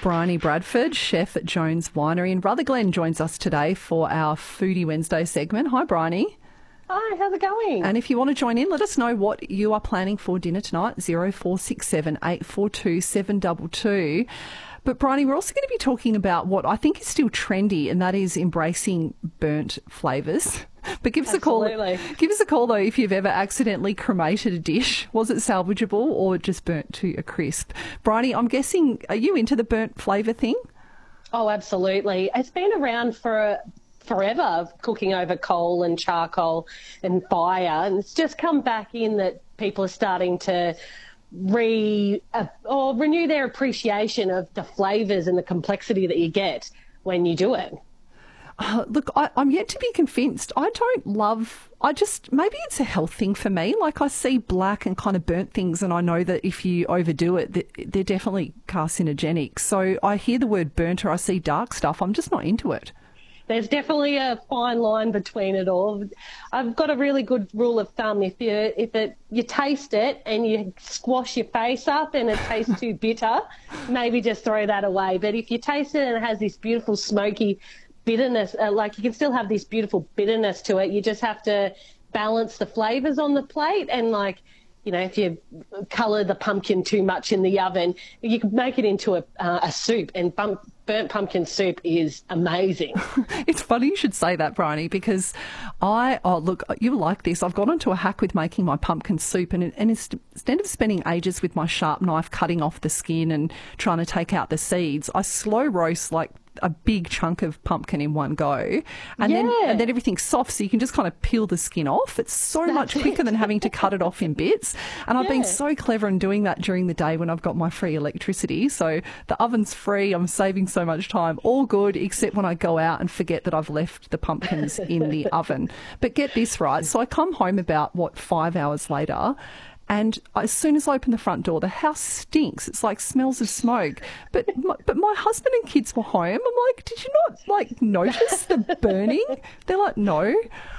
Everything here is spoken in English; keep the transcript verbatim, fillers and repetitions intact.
Bryony Bradford, chef at Jones Winery in Rutherglen, joins us today for our Foodie Wednesday segment. Hi, Bryony. Hi, how's it going? And if you want to join in, let us know what you are planning for dinner tonight, zero four six seven, eight four two, seven two two. But, Bryony, we're also going to be talking about what I think is still trendy, and that is embracing burnt flavours. But give us Absolutely. a call. Give us a call, though, if you've ever accidentally cremated a dish. Was it salvageable or just burnt to a crisp? Bryony, I'm guessing, are you into the burnt flavour thing? Oh, absolutely. It's been around for forever, cooking over coal and charcoal and fire, and it's just come back in that people are starting to re uh, or renew their appreciation of the flavours and the complexity that you get when you do it. Uh, look, I, I'm yet to be convinced. I don't love, I just, maybe it's a health thing for me. Like I see black and kind of burnt things and I know that if you overdo it, that they're definitely carcinogenic. So I hear the word burnt or I see dark stuff. I'm just not into it. There's definitely a fine line between it all. I've got a really good rule of thumb. If you if it you taste it and you squash your face up and it tastes too bitter, maybe just throw that away. But if you taste it and it has this beautiful smoky bitterness, uh, like you can still have this beautiful bitterness to it, you just have to balance the flavours on the plate. And like, you know, if you colour the pumpkin too much in the oven, you can make it into a, uh, a soup, and bump, burnt pumpkin soup is amazing. It's funny you should say that, Bryony, because I, oh, look, you'll like this. I've got onto a hack with making my pumpkin soup, and, and instead of spending ages with my sharp knife cutting off the skin and trying to take out the seeds, I slow roast like a big chunk of pumpkin in one go, and yeah. then and then everything's soft, so you can just kind of peel the skin off. It's so That's much quicker it. than having to cut it off in bits. And I've Yeah. been so clever in doing that during the day when I've got my free electricity. So the oven's free. I'm saving so much time. All good, except when I go out and forget that I've left the pumpkins in the oven. But get this right. So I come home about, what, five hours later, and as soon as I open the front door, the house stinks. It's like smells of smoke. But my, but my husband and kids were home. I'm like, did you not like notice the burning? They're like, no.